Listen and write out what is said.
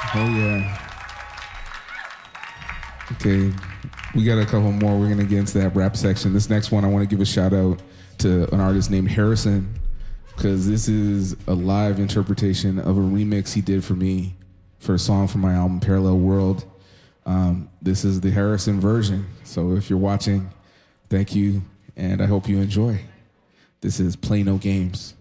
Oh, yeah. Okay, we got a couple more. We're going to get into that rap section. This next one, I want to give a shout out to an artist named Harrison, because this is a live interpretation of a remix he did for me for a song from my album, Parallel World. This is the Harrison version. So if you're watching, thank you, and I hope you enjoy. This is Play No Games.